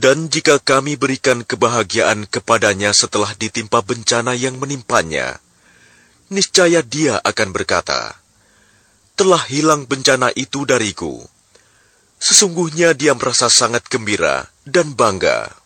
Dan jika kami berikan kebahagiaan kepadanya setelah ditimpa bencana yang menimpanya, niscaya dia akan berkata, "Telah hilang bencana itu dariku." Sesungguhnya dia merasa sangat gembira dan bangga.